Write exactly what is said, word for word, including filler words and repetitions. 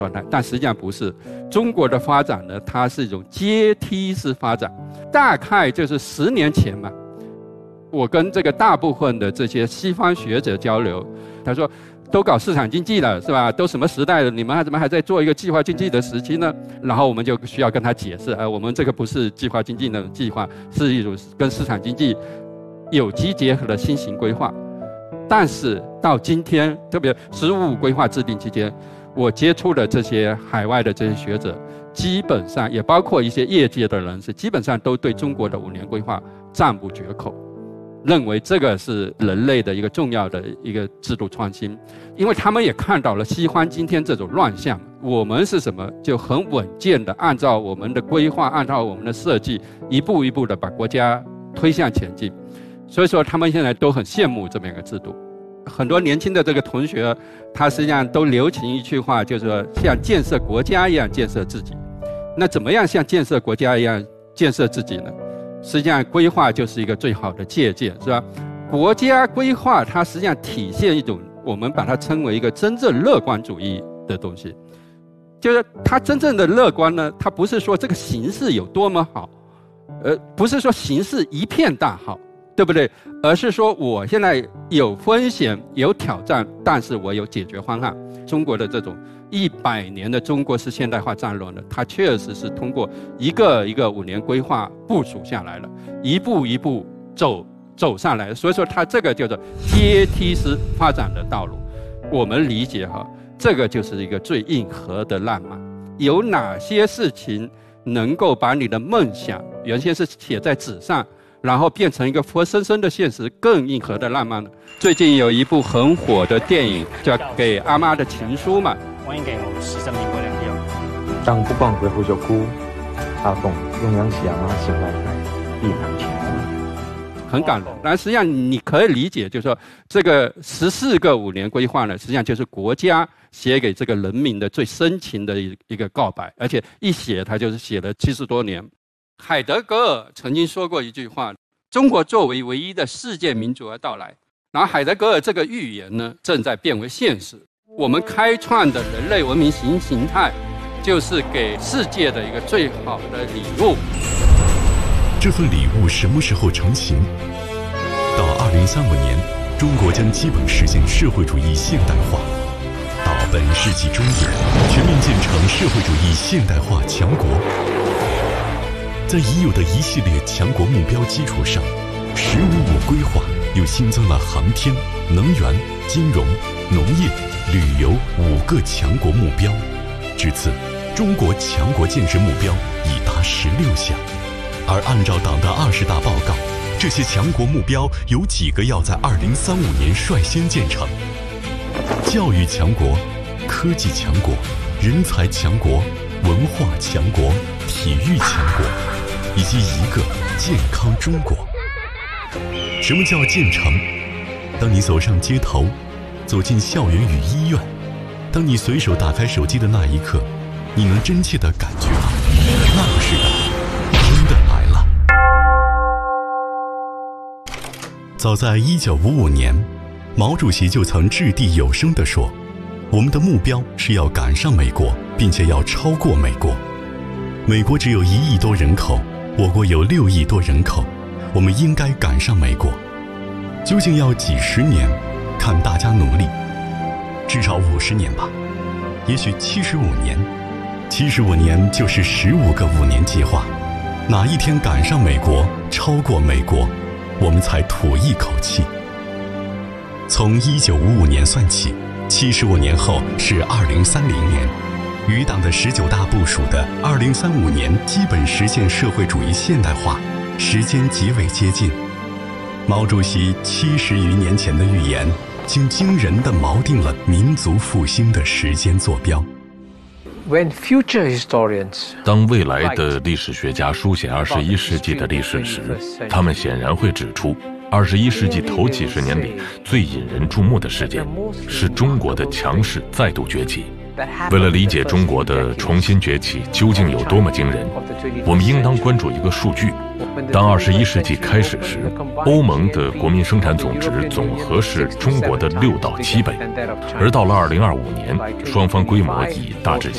状态，但实际上不是。中国的发展呢，它是一种阶梯式发展，大概就是十年前嘛。我跟这个大部分的这些西方学者交流，他说都搞市场经济了，是吧？都什么时代了，你们还怎么还在做一个计划经济的时期呢？然后我们就需要跟他解释，呃，我们这个不是计划经济那种计划，是一种跟市场经济有机结合的新型规划。但是到今天，特别“十五五”规划制定期间，我接触的这些海外的这些学者，基本上也包括一些业界的人士，基本上都对中国的五年规划赞不绝口，认为这个是人类的一个重要的一个制度创新。因为他们也看到了西方今天这种乱象，我们是什么？就很稳健的按照我们的规划，按照我们的设计，一步一步的把国家推向前进。所以说他们现在都很羡慕这么一个制度。很多年轻的这个同学，他实际上都流行一句话，就是说像建设国家一样建设自己。那怎么样像建设国家一样建设自己呢？实际上规划就是一个最好的借鉴，是吧？国家规划它实际上体现一种，我们把它称为一个真正乐观主义的东西。就是它真正的乐观呢，它不是说这个形势有多么好，呃，不是说形势一片大好，对不对？而是说我现在有风险有挑战，但是我有解决方案。中国的这种一百年的中国式现代化战略呢，它确实是通过一个一个五年规划部署下来了，一步一步走走上来，所以说它这个叫做阶梯式发展的道路。我们理解哈，这个就是一个最硬核的浪漫。有哪些事情能够把你的梦想原先是写在纸上，然后变成一个活生生的现实，更硬核的浪漫呢？最近有一部很火的电影叫《给阿妈的情書》嘛。 我已經有四十年過兩票。 當不講回好咗久，阿鳳永遠是阿媽心內嘅必然情感。 很感人。但实际上你可以理解，就是说这个十四个五年规划呢，实际上就是国家写给这个人民的最深情的一个告白，而且一写他就是写了七十多年。海德格尔曾经说过一句话：中国作为唯一的世界民族而到来。然后海德格尔这个预言呢，正在变为现实。我们开创的人类文明新形态，就是给世界的一个最好的礼物。 这份礼物什么时候成型？到二零三五年，中国将基本实现社会主义现代化；到本世纪中叶，全面建成社会主义现代化强国。在已有的一系列强国目标基础上，十五五规划又新增了航天、能源、金融、农业、旅游五个强国目标。至此，中国强国建设目标已达十六项。而按照党的二十大报告，这些强国目标有几个要在二零三五年率先建成？教育强国、科技强国、人才强国、文化强国、体育强国，以及一个健康中国。什么叫建成？当你走上街头，走进校园与医院，当你随手打开手机的那一刻，你能真切地感觉到，那个时代真的来了。早在一九五五年，毛主席就曾掷地有声地说，我们的目标是要赶上美国，并且要超过美国。美国只有一亿多人口，我国有六亿多人口，我们应该赶上美国。究竟要几十年？看大家努力，至少五十年吧，也许七十五年。七十五年就是十五个五年计划。哪一天赶上美国，超过美国，我们才吐一口气。从一九五五年算起，七十五年后是二零三零年，与党的十九大部署的二零三五年基本实现社会主义现代化，时间极为接近。毛主席七十余年前的预言，竟惊人地锚定了民族复兴的时间坐标。 当未来的历史学家书写二十一世纪的历史时，他们显然会指出，二十一世纪头几十年里最引人注目的事件是中国的强势再度崛起。为了理解中国的重新崛起究竟有多么惊人，我们应当关注一个数据：当二十一世纪开始时，欧盟的国民生产总值总和是中国的六到七倍，而到了二零二五年，双方规模已大致